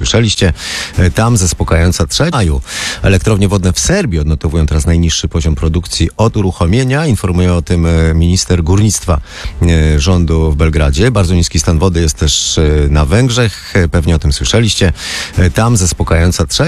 słyszeliście. Tam zaspokajająca trzecia. Elektrownie wodne w Serbii odnotowują teraz najniższy poziom produkcji od uruchomienia. Informuje o tym minister górnictwa rządu w Belgradzie. Bardzo niski stan wody jest też na Węgrzech. Pewnie o tym słyszeliście. Tam zaspokajająca trzecia.